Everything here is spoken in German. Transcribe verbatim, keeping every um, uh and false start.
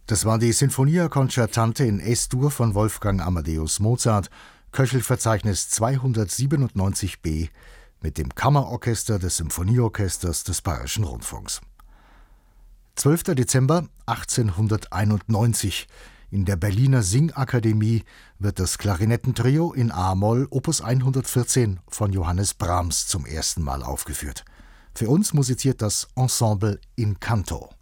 Das war die Sinfonia Concertante in Es-Dur von Wolfgang Amadeus Mozart, Köchelverzeichnis zweihundertsiebenundneunzig b, mit dem Kammerorchester des Symphonieorchesters des Bayerischen Rundfunks. zwölfter Dezember achtzehnhunderteinundneunzig. In der Berliner Singakademie wird das Klarinettentrio in a-Moll Opus hundertvierzehn von Johannes Brahms zum ersten Mal aufgeführt. Für uns musiziert das Ensemble in Canto.